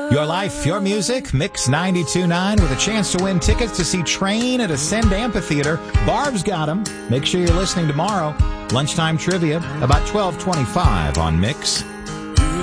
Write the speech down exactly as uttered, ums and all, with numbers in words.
Your life, your music, Mix ninety-two point nine with a chance to win tickets to see Train at Ascend Amphitheater. Barb's got them. Make sure you're listening tomorrow. Lunchtime trivia, about twelve twenty-five on Mix.